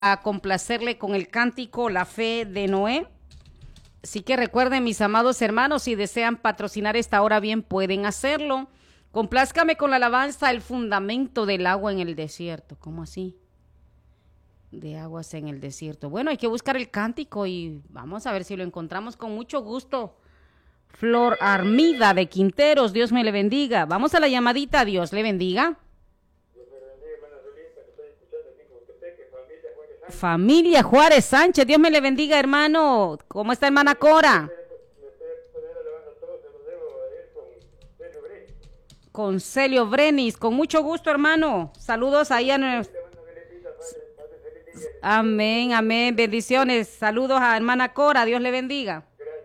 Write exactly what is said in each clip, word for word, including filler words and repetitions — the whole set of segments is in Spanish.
a complacerle con el cántico La Fe de Noé. Así que recuerden, mis amados hermanos, si desean patrocinar esta hora, bien pueden hacerlo. Complázcame con la alabanza El fundamento del agua en el desierto. ¿Cómo así? De aguas en el desierto. Bueno, hay que buscar el cántico y vamos a ver si lo encontramos con mucho gusto. Flor Armida de Quinteros, Dios me le bendiga. Vamos a la llamadita, Dios le bendiga. Familia Juárez Sánchez, Dios me le bendiga, hermano. ¿Cómo está, hermana Cora? Con Celio Brenis, con mucho gusto, hermano. Saludos ahí a nuestro... Amén, amén, bendiciones. Saludos a hermana Cora, Dios le bendiga.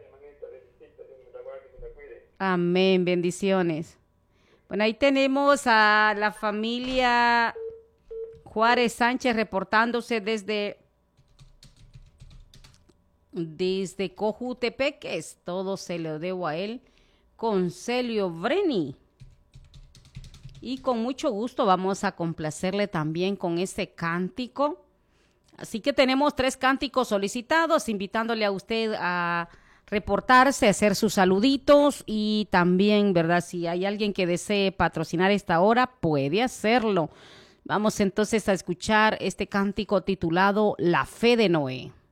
Amén, bendiciones. Bueno, ahí tenemos a la familia Juárez Sánchez reportándose desde, desde Cojutepeques. Todo se lo debo a él, con Celio Breni. Y con mucho gusto vamos a complacerle también con este cántico. Así que tenemos tres cánticos solicitados, invitándole a usted a reportarse, hacer sus saluditos y también, ¿verdad? Si hay alguien que desee patrocinar esta hora, puede hacerlo. Vamos entonces a escuchar este cántico titulado La Fe de Noé.